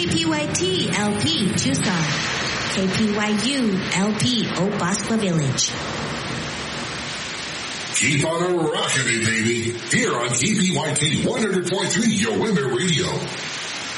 KPYT LP Tucson, KPYU LP Opascua Village. Keep on rocking it, baby. Here on KPYT 100.3 Yoemit Radio.